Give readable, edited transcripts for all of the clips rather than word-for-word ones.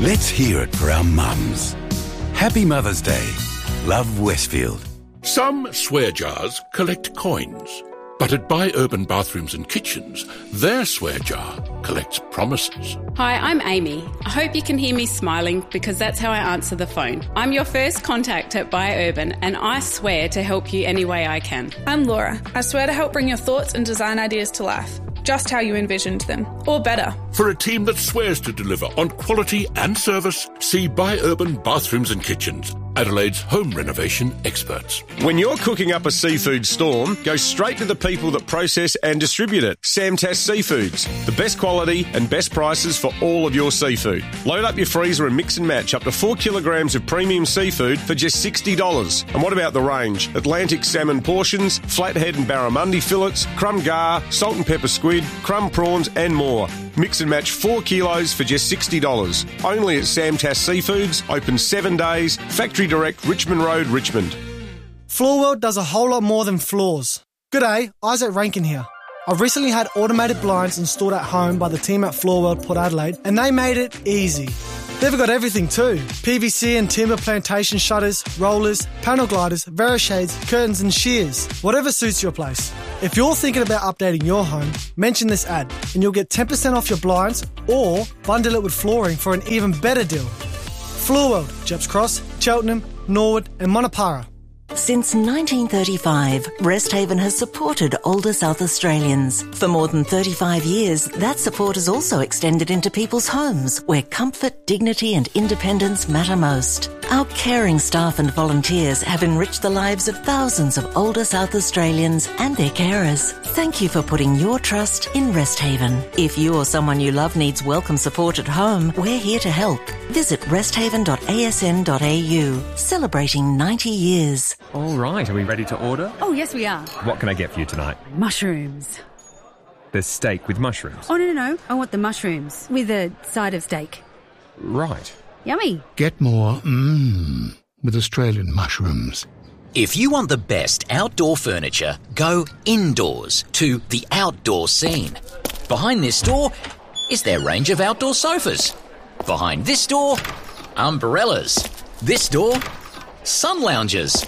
Let's hear it for our mums. Happy Mother's Day. Love, Westfield. Some swear jars collect coins, but at Buy Urban Bathrooms and Kitchens, their swear jar collects promises. Hi, I'm Amy. I hope you can hear me smiling because that's how I answer the phone. I'm your first contact at Buy Urban and I swear to help you any way I can. I'm Laura. I swear to help bring your thoughts and design ideas to life, just how you envisioned them, or better. For a team that swears to deliver on quality and service, see Buy Urban Bathrooms and Kitchens, Adelaide's home renovation experts. When you're cooking up a seafood storm, go straight to the people that process and distribute it. Samtas Seafoods, the best quality and best prices for all of your seafood. Load up your freezer and mix and match up to 4 kilograms of premium seafood for just $60. And what about the range? Atlantic salmon portions, flathead and barramundi fillets, crumb gar, salt and pepper squid, crumb prawns and more. Mix and match 4 kilos for just $60. Only at Samtas Seafoods, open 7 days, Factory Direct, Richmond Road, Richmond. Floor World does a whole lot more than floors. G'day, Isaac Rankin here. I've recently had automated blinds installed at home by the team at Floor World Port Adelaide, and they made it easy. They've got everything too. PVC and timber plantation shutters, rollers, panel gliders, Verishades, curtains and shears. Whatever suits your place. If you're thinking about updating your home, mention this ad and you'll get 10% off your blinds or bundle it with flooring for an even better deal. Floor World, Jeps Cross, Cheltenham, Norwood and Monopara. Since 1935, Resthaven has supported older South Australians. For more than 35 years, that support has also extended into people's homes where comfort, dignity and independence matter most. Our caring staff and volunteers have enriched the lives of thousands of older South Australians and their carers. Thank you for putting your trust in Resthaven. If you or someone you love needs welcome support at home, we're here to help. Visit resthaven.asn.au, celebrating 90 years. All right, are we ready to order? Oh, yes, we are. What can I get for you tonight? Mushrooms. There's steak with mushrooms. Oh, no. I want the mushrooms with a side of steak. Right. Yummy. Get more with Australian mushrooms. If you want the best outdoor furniture, go indoors to the Outdoor Scene. Behind this door is their range of outdoor sofas. Behind this door, umbrellas. This door, sun lounges.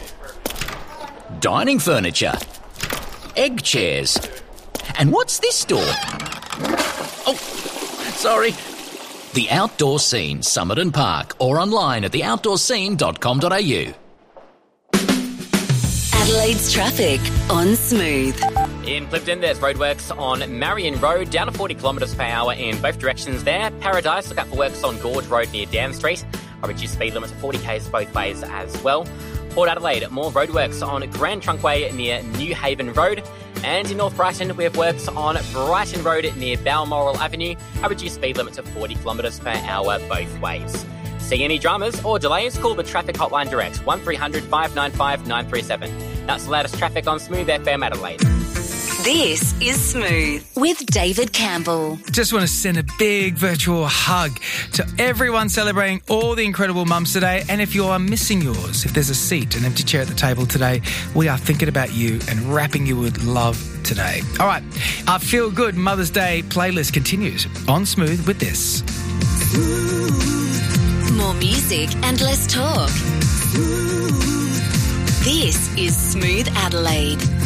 Dining furniture. Egg chairs. And what's this door? Oh, sorry. The Outdoor Scene, Somerton Park, or online at theoutdoorscene.com.au. Adelaide's traffic on Smooth. In Clifton, there's roadworks on Marion Road, down to 40 kilometres per hour in both directions there. Paradise, look out for works on Gorge Road near Dam Street. A reduced speed limit to 40 k's both ways as well. Port Adelaide, more roadworks on Grand Trunkway near New Haven Road. And in North Brighton, we have works on Brighton Road near Balmoral Avenue. A reduced speed limit to 40 kilometres per hour both ways. See any dramas or delays? Call the traffic hotline direct, 1300 595 937. That's the latest traffic on Smooth FM Adelaide. This is Smooth with David Campbell. Just want to send a big virtual hug to everyone celebrating all the incredible mums today. And if you are missing yours, if there's a seat, an empty chair at the table today, we are thinking about you and wrapping you with love today. All right, our Feel Good Mother's Day playlist continues on Smooth with this. More music and less talk. This is Smooth Adelaide.